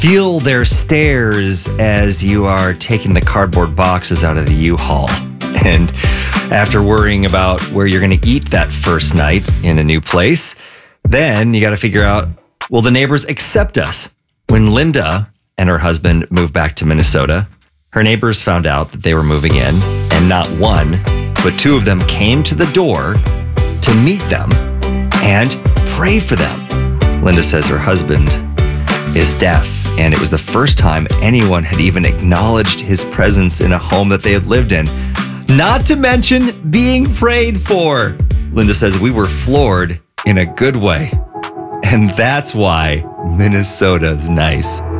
feel their stares as you are taking the cardboard boxes out of the U-Haul. And after worrying about where you're going to eat that first night in a new place, then you got to figure out, will the neighbors accept us? When Linda and her husband moved back to Minnesota, her neighbors found out that they were moving in, and not one, but two of them came to the door to meet them and pray for them. Linda says her husband is deaf, and it was the first time anyone had even acknowledged his presence in a home that they had lived in. Not to mention being prayed for. Linda says we were floored in a good way. And that's why Minnesota's nice.